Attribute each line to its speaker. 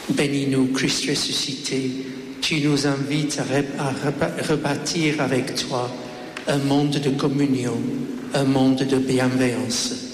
Speaker 1: Bénis-nous, Christ ressuscité, tu nous invites à rebâtir avec toi un monde de communion, un monde de bienveillance.